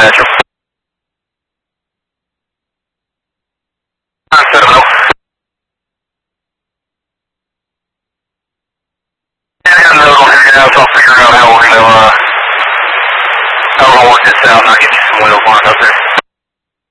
Metro. Set them up. Yeah, I got another one here now, so I'll figure out how we're gonna work this out and I'll get you some wheels lined up there.